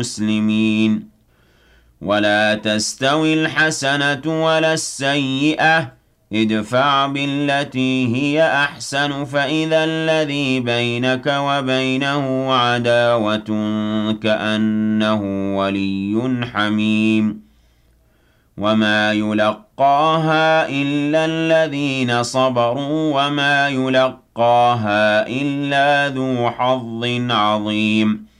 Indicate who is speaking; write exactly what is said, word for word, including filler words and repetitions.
Speaker 1: المسلمين ولا تستوي الحسنة ولا السيئة ادفع بالتي هي أحسن فإذا الذي بينك وبينه عداوة كأنه ولي حميم وما يلقاها إلا الذين صبروا وما يلقاها إلا ذو حظ عظيم